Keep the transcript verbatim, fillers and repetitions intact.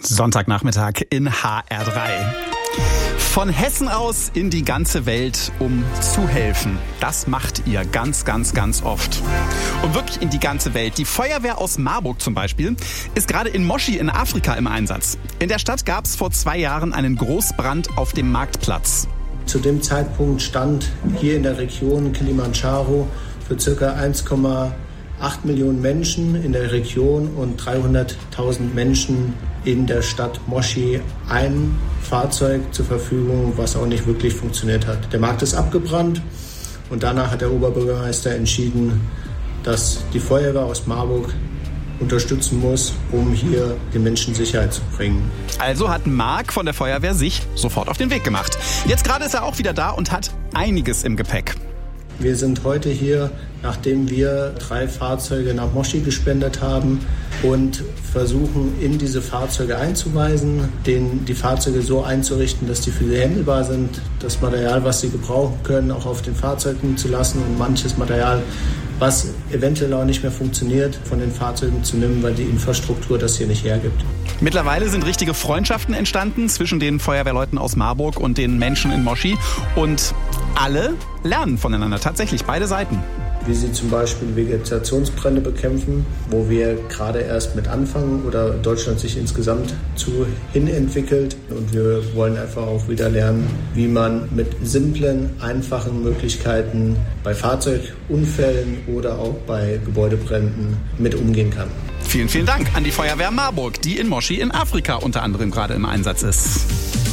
Sonntagnachmittag in H R drei. Von Hessen aus in die ganze Welt, um zu helfen. Das macht ihr ganz, ganz, ganz oft. Und wirklich in die ganze Welt. Die Feuerwehr aus Marburg zum Beispiel ist gerade in Moshi in Afrika im Einsatz. In der Stadt gab es vor zwei Jahren einen Großbrand auf dem Marktplatz. Zu dem Zeitpunkt stand hier in der Region Kilimandscharo für ca. eins Komma acht Millionen Menschen in der Region und dreihunderttausend Menschen in der Stadt Moshi ein Fahrzeug zur Verfügung, was auch nicht wirklich funktioniert hat. Der Markt ist abgebrannt und danach hat der Oberbürgermeister entschieden, dass die Feuerwehr aus Marburg unterstützen muss, um hier den Menschen Sicherheit zu bringen. Also hat Marc von der Feuerwehr sich sofort auf den Weg gemacht. Jetzt gerade ist er auch wieder da und hat einiges im Gepäck. Wir sind heute hier, nachdem wir drei Fahrzeuge nach Moshi gespendet haben und versuchen, in diese Fahrzeuge einzuweisen, denen die Fahrzeuge so einzurichten, dass die für sie handelbar sind, das Material, was sie gebrauchen können, auch auf den Fahrzeugen zu lassen und manches Material, was eventuell auch nicht mehr funktioniert, von den Fahrzeugen zu nehmen, weil die Infrastruktur das hier nicht hergibt. Mittlerweile sind richtige Freundschaften entstanden zwischen den Feuerwehrleuten aus Marburg und den Menschen in Moshi. Und alle lernen voneinander, tatsächlich, beide Seiten. Wie sie zum Beispiel Vegetationsbrände bekämpfen, wo wir gerade erst mit anfangen oder Deutschland sich insgesamt zu hin entwickelt. Und wir wollen einfach auch wieder lernen, wie man mit simplen, einfachen Möglichkeiten bei Fahrzeugunfällen oder auch bei Gebäudebränden mit umgehen kann. Vielen, vielen Dank an die Feuerwehr Marburg, die in Moshi in Afrika unter anderem gerade im Einsatz ist.